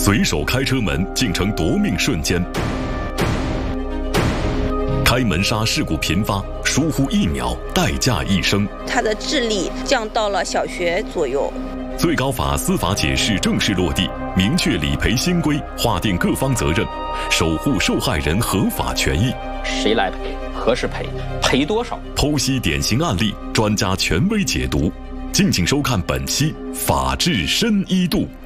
随手开车门竟成夺命瞬间。开门刹事故频发，疏忽1秒，代价1生。 他的智力降到了小学左右。 最高法司法解释正式落地，明确理赔新规，划定各方责任，守护受害人合法权益。 谁来赔？何时赔？赔多少？ 剖析典型案例，专家权威解读。敬请收看本期《法治深一度》。